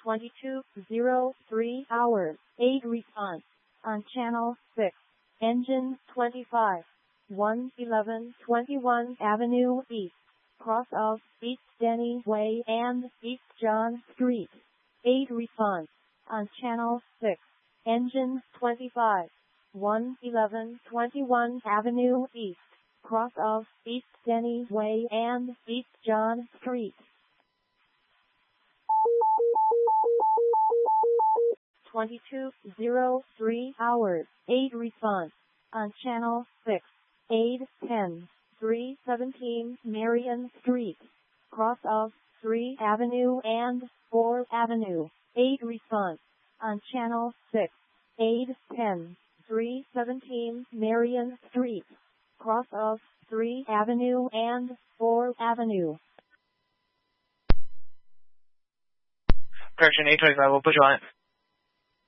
22:03 hours. 8 response. On channel 6. Engine 25. 11121 Avenue East. Cross of East Denny Way and East John Street. 8 response. On channel 6. Engine 25. 11121 Avenue East. Cross of East Denny Way and East John Street. 22:03 hours. 8 response. On channel 6. 810 317 Marion Street. Cross of 3 Avenue and 4 Avenue. 8 response. On channel 6. 810 317 Marion Street. Cross of 3 Avenue and 4 Avenue. Correction 825 will put you on it.